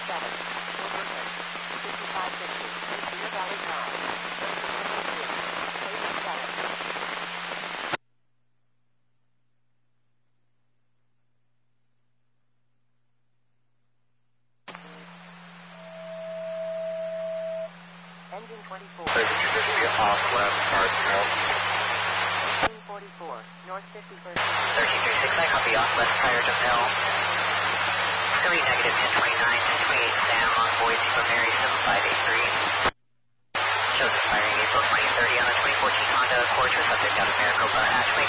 Engine 24. Off left, hard count. 44, North 51st. 1336, I copy off left prior to Mill. 3 negative 1029, 1028 Sam on Boise for Mary 7583. Shows expiring April 2030 on the 2014 Honda Accord to subject out of Maricopa at 2029.